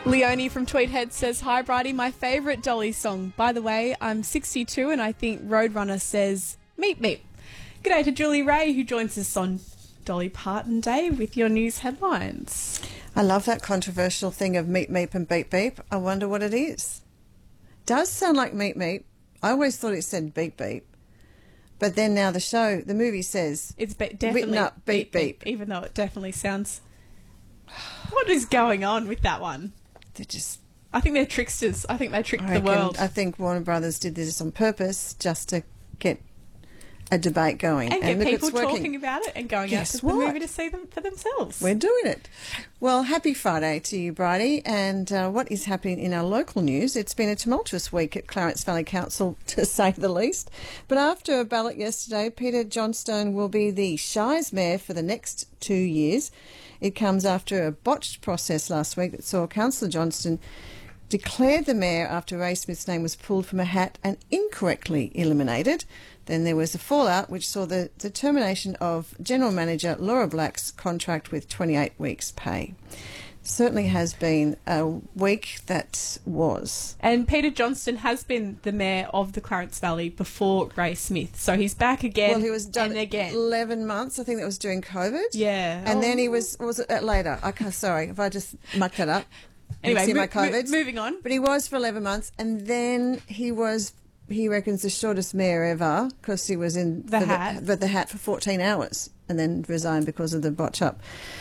Leonie from Tweethead says, "Hi, Bridie, my favourite Dolly song. By the way, I'm 62 and I think Roadrunner says meep meep." G'day to Julie Ray, who joins us on Dolly Parton Day with your news headlines. I love that controversial thing of meep meep and beep beep. I wonder what it is. Does sound like meep meep. I always thought it said beep beep. But then now the movie says It's definitely written up beep beep. even though it definitely sounds... What is going on with that one? They're just... I think they're tricksters. I think they tricked the world. I think Warner Brothers did this on purpose just to get a debate going. And get look, people it's working. talking about it and going out Guess to the what? movie to see them for themselves. We're doing it. Well, happy Friday to you, Bridie. And what is happening in our local news? It's been a tumultuous week at Clarence Valley Council, to say the least. But after a ballot yesterday, Peter Johnstone will be the Shires Mayor for the next 2 years. It comes after a botched process last week that saw Councillor Johnston declared the mayor after Ray Smith's name was pulled from a hat and incorrectly eliminated. Then there was a fallout which saw the termination of General Manager Laura Black's contract with 28 weeks' pay. Certainly has been a week that was. And Peter Johnston has been the mayor of the Clarence Valley before Ray Smith, so he's back again. Well, he was done and again. 11 months. I think that was during COVID. Yeah. And then he was it later? Sorry if I just mucked that up. Anyway, my COVIDs. moving on. But he was for 11 months, and then he reckons the shortest mayor ever, because he was in the hat for 14 hours and then resigned because of the botch up.